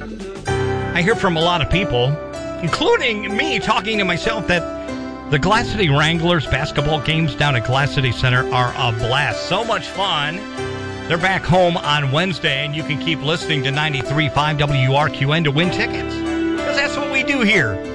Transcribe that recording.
I hear from a lot of people, including me talking to myself, that the Glass City Wranglers basketball games down at Glass City Center are a blast. So much fun. They're back home on Wednesday, and you can keep listening to 93.5 WRQN to win tickets. Because that's what we do here.